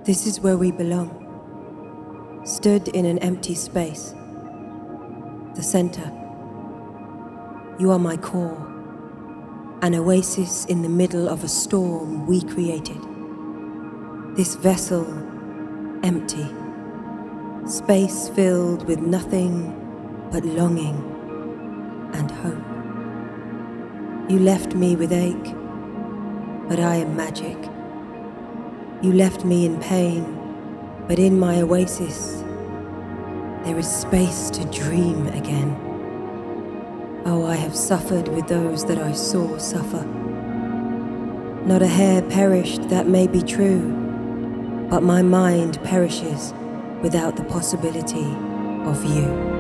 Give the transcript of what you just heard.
This is where we belong. Stood in an empty space. The center. You are my core. An oasis in the middle of a storm we created. This vessel, empty. Space filled with nothing but longing and hope. You left me with ache, but I am magic. You left me in pain, but in my oasis, there is space to dream again. Oh, I have suffered with those that I saw suffer. Not a hair perished, that may be true, but my mind perishes without the possibility of you.